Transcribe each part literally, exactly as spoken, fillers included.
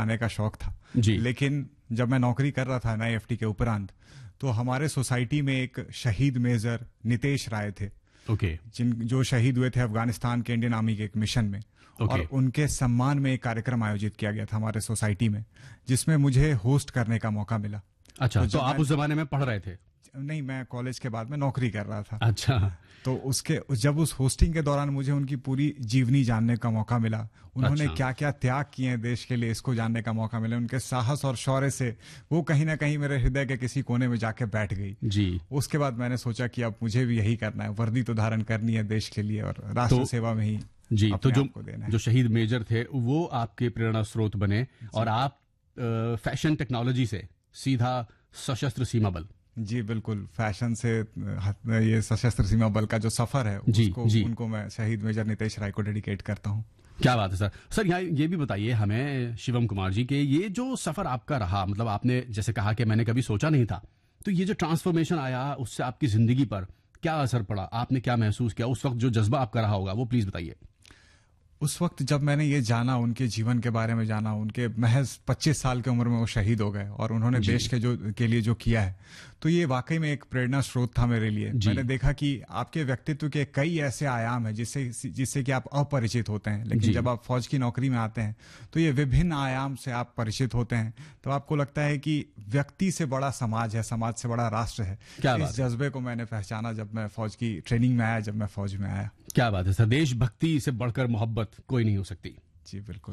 जाने का शौक था जी। लेकिन जब मैं नौकरी कर रहा था एन आई एफ टी के उपरांत, तो हमारे सोसाइटी में एक शहीद मेजर नितेश राय थे, ओके जिन जो शहीद हुए थे अफगानिस्तान के इंडियन आर्मी के एक मिशन में। ओके। और उनके सम्मान में एक कार्यक्रम आयोजित किया गया था हमारे सोसाइटी में, जिसमें मुझे होस्ट करने का मौका मिला। अच्छा, तो तो जब आप मैं- उस जमाने में पढ़ रहे थे? नहीं, मैं कॉलेज के बाद में नौकरी कर रहा था। अच्छा। तो उसके जब उस होस्टिंग के दौरान मुझे उनकी पूरी जीवनी जानने का मौका मिला, उन्होंने अच्छा। क्या क्या त्याग किए हैं देश के लिए, इसको जानने का मौका मिला। उनके साहस और शौर्य से वो कहीं ना कहीं मेरे हृदय के किसी कोने में जाके बैठ गई जी। उसके बाद मैंने सोचा कि अब मुझे भी यही करना है, वर्दी तो धारण करनी है देश के लिए और राष्ट्र तो, सेवा में ही जी अपने तो जो आप को देना है। जो शहीद मेजर थे वो आपके प्रेरणा स्रोत बने और आप अ, फैशन टेक्नोलॉजी से सीधा सशस्त्र सीमा बल। जी बिल्कुल, फैशन से अ, ये सशस्त्र सीमा बल का जो सफर है जी, उसको जी। उनको मैं शहीद मेजर नितेश राय को डेडिकेट करता हूँ। क्या बात है सर। सर यहाँ ये भी बताइए हमें शिवम कुमार जी के ये जो सफर आपका रहा, मतलब आपने जैसे कहा कि मैंने कभी सोचा नहीं था, तो ये जो ट्रांसफॉर्मेशन आया उससे आपकी जिंदगी पर क्या असर पड़ा, आपने क्या महसूस किया उस वक्त, जो जज्बा आपका रहा होगा वो प्लीज बताइए। उस वक्त जब मैंने ये जाना, उनके जीवन के बारे में जाना, उनके महज पच्चीस साल की उम्र में वो शहीद हो गए और उन्होंने देश के जो के लिए जो किया है, तो ये वाकई में एक प्रेरणा स्रोत था मेरे लिए। मैंने देखा कि आपके व्यक्तित्व के कई ऐसे आयाम हैं जिससे जिससे कि आप अपरिचित होते हैं, लेकिन जब आप फौज की नौकरी में आते हैं तो ये विभिन्न आयाम से आप परिचित होते हैं, तो आपको लगता है कि व्यक्ति से बड़ा समाज है, समाज से बड़ा राष्ट्र है। क्या इस बात है। जज्बे को मैंने पहचाना जब मैं फौज की ट्रेनिंग में आया, जब मैं फौज में आया। क्या बात है सर, देशभक्ति से बढ़कर मोहब्बत कोई नहीं हो सकती। जी बिल्कुल।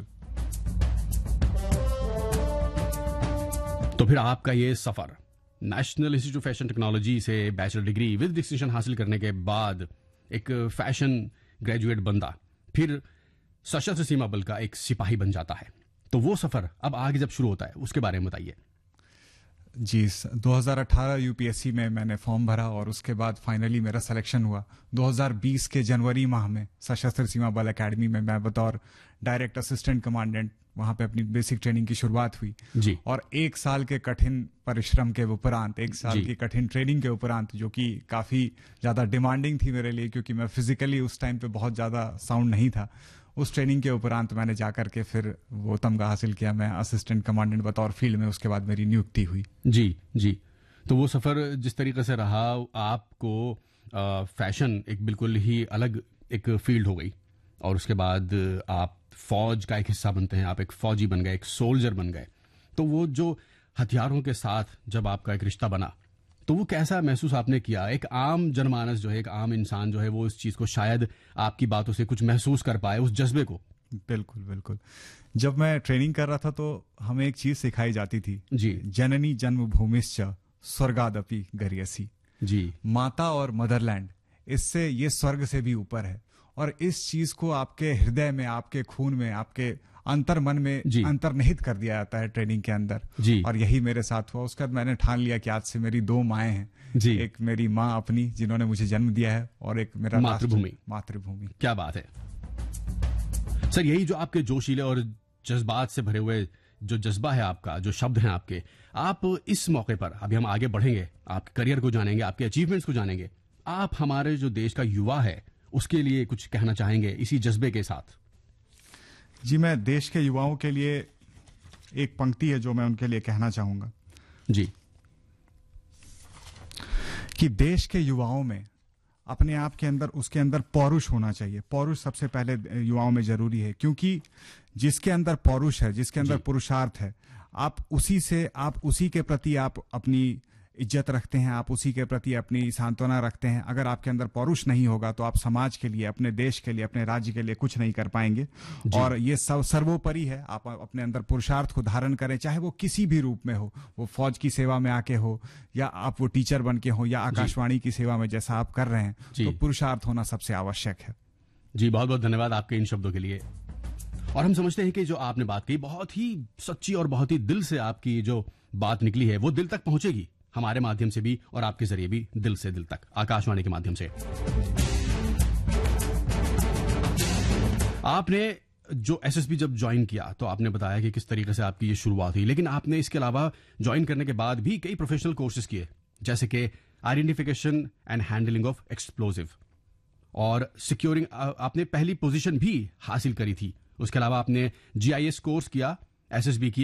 तो फिर आपका ये सफर national institute of fashion technology से बैचलर डिग्री विद डिस्टिंक्शन हासिल करने के बाद एक फैशन ग्रेजुएट बंदा फिर सशस्त्र सीमा बल का एक सिपाही बन जाता है, तो वो सफर अब आगे जब शुरू होता है उसके बारे में बताइए। जी, दो हज़ार अठारह यू पी एस सी में मैंने फॉर्म भरा और उसके बाद फाइनली मेरा सिलेक्शन हुआ। दो हज़ार बीस के जनवरी माह में सशस्त्र सीमा बल एकेडमी में मैं बतौर डायरेक्ट असिस्टेंट कमांडेंट वहां पे अपनी बेसिक ट्रेनिंग की शुरुआत हुई। जी। और एक साल के कठिन परिश्रम के उपरांत, एक साल जी। की कठिन ट्रेनिंग के उपरांत, जो कि काफी ज्यादा डिमांडिंग थी मेरे लिए क्योंकि मैं फिजिकली उस टाइम पे बहुत ज्यादा साउंड नहीं था, उस ट्रेनिंग के उपरांत मैंने जाकर के फिर वो तमगा हासिल किया, मैं असिस्टेंट कमांडेंट बतौर फील्ड में, उसके बाद मेरी नियुक्ति हुई। जी जी। तो वो सफर जिस तरीके से रहा, आपको आ, फैशन एक बिल्कुल ही अलग एक फील्ड हो गई और उसके बाद आप फौज का एक हिस्सा बनते हैं, आप एक फौजी बन गए, एक सोल्जर बन गए। तो वो जो हथियारों के साथ जब आपका एक रिश्ता बना, तो वो कैसा महसूस आपने किया? एक आम जनमानस जो है, एक आम इंसान जो है, वो इस चीज को शायद आपकी बातों से कुछ महसूस कर पाए, उस जज्बे को। बिल्कुल बिल्कुल। जब मैं ट्रेनिंग कर रहा था तो हमें एक चीज सिखाई जाती थी जी। जननी जन्मभूमिश्च स्वर्गादपि गरीयसी। जी। माता और मदरलैंड, इससे ये स्वर्ग से भी ऊपर है, और इस चीज को आपके हृदय में, आपके खून में, आपके अंतर मन में अंतर्निहित कर दिया जाता है ट्रेनिंग के अंदर। जी। और यही मेरे साथ हुआ। उसके बाद मैंने ठान लिया कि आज से मेरी दो माएं हैं। जी। एक मेरी माँ अपनी जिन्होंने मुझे जन्म दिया है, और एक मेरा मातृभूमि। मातृभूमि। क्या बात है सर, यही जो आपके जोशीले और जज्बात से भरे हुए जो जज्बा है आपका, जो शब्द हैं आपके, आप इस मौके पर, अभी हम आगे बढ़ेंगे, आपके करियर को जानेंगे, आपके अचीवमेंट्स को जानेंगे, आप हमारे जो देश का युवा है उसके लिए कुछ कहना चाहेंगे इसी जज्बे के साथ? जी, मैं देश के युवाओं के लिए एक पंक्ति है जो मैं उनके लिए कहना चाहूंगा जी, कि देश के युवाओं में अपने आप के अंदर, उसके अंदर पौरुष होना चाहिए। पौरुष सबसे पहले युवाओं में जरूरी है, क्योंकि जिसके अंदर पौरुष है, जिसके अंदर पुरुषार्थ है, आप उसी से, आप उसी के प्रति आप अपनी इज्जत रखते हैं, आप उसी के प्रति अपनी सांत्वना रखते हैं। अगर आपके अंदर पौरुष नहीं होगा तो आप समाज के लिए, अपने देश के लिए, अपने राज्य के लिए कुछ नहीं कर पाएंगे। और ये सब सर्वोपरि है, आप अपने अंदर पुरुषार्थ को धारण करें, चाहे वो किसी भी रूप में हो, वो फौज की सेवा में आके हो, या आप वो टीचर बन के हो, या आकाशवाणी की सेवा में जैसा आप कर रहे हैं, तो पुरुषार्थ होना सबसे आवश्यक है। जी, बहुत बहुत धन्यवाद आपके इन शब्दों के लिए। और हम समझते हैं कि जो आपने बात कही बहुत ही सच्ची और बहुत ही दिल से आपकी जो बात निकली है वो दिल तक पहुंचेगी, हमारे माध्यम से भी और आपके जरिए भी, दिल से दिल तक, आकाशवाणी के माध्यम से। आपने जो एस एस बी जब ज्वाइन किया तो आपने बताया कि किस तरीके से आपकी ये शुरुआत हुई, लेकिन आपने इसके अलावा ज्वाइन करने के बाद भी कई प्रोफेशनल कोर्सेज किए, जैसे कि identification and handling of explosive, और सिक्योरिंग आपने पहली पोजीशन भी हासिल करी थी। उसके अलावा आपने जी आई एस कोर्स किया, एस एस बी की